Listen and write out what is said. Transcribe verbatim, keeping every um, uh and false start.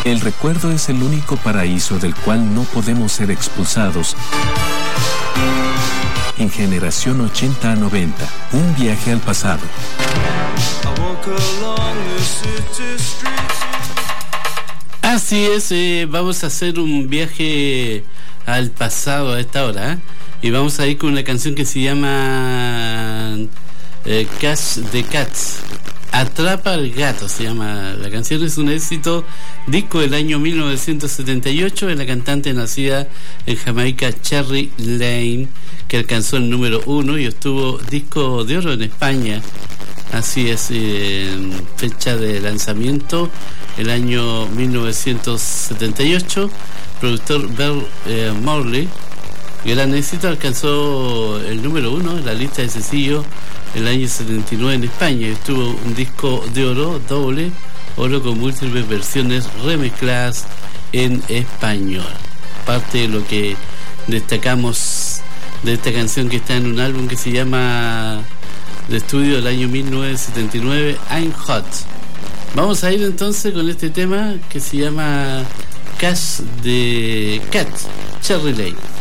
El recuerdo es el único paraíso del cual no podemos ser expulsados. En Generación ochenta a noventa, un viaje al pasado. Así es, eh, vamos a hacer un viaje al pasado a esta hora, ¿eh? Y vamos a ir con una canción que se llama eh, Catch the Cats. Atrapa al gato se llama. La canción es un éxito, disco del año mil novecientos setenta y ocho de la cantante nacida en Jamaica, Cherry Lane, que alcanzó el número uno y obtuvo disco de oro en España. Así es, eh, fecha de lanzamiento el año mil novecientos setenta y ocho. Productor Bell eh, Morley. Gran éxito, alcanzó el número uno en la lista de sencillos el año setenta y nueve en España. Estuvo un disco de oro, doble oro, con múltiples versiones remezcladas en español. Parte de lo que destacamos de esta canción, que está en un álbum que se llama de estudio del año mil novecientos setenta y nueve, I'm Hot. Vamos a ir entonces con este tema que se llama Catch the Cat, Cherry Lane.